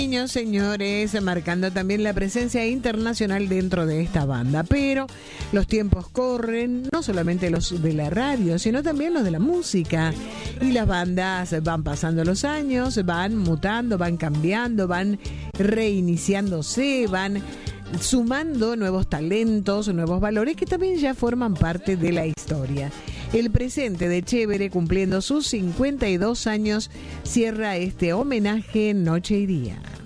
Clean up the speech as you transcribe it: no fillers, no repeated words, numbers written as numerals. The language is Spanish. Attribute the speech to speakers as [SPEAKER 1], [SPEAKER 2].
[SPEAKER 1] años, señores, marcando también la presencia internacional dentro de esta banda. Pero los tiempos corren, no solamente los de la radio, sino también los de la música. Y las bandas van pasando los años, van mutando, van cambiando, van reiniciándose, van sumando nuevos talentos, nuevos valores que también ya forman parte de la historia. El presente de Chévere, cumpliendo sus 52 años, cierra este homenaje Noche y Día.